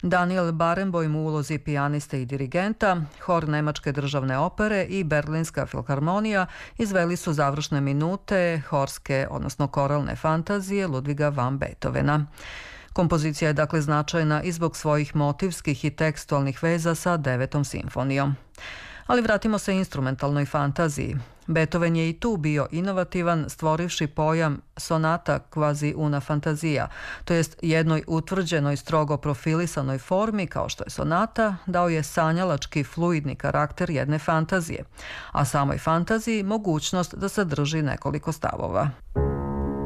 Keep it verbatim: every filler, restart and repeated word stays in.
Daniel Barenboim u ulozi pijaniste i dirigenta, hor Nemačke državne opere i Berlinska filharmonija izveli su završne minute horske, odnosno koralne fantazije Ludviga van Beethovena. Kompozicija je dakle značajna i zbog svojih motivskih i tekstualnih veza sa devetom simfonijom. Ali vratimo se instrumentalnoj fantaziji. Beethoven je i tu bio inovativan, stvorivši pojam sonata quasi una fantazija, to jest jednoj utvrđenoj strogo profilisanoj formi kao što je sonata, dao je sanjalački fluidni karakter jedne fantazije, a samoj fantaziji mogućnost da sadrži nekoliko stavova.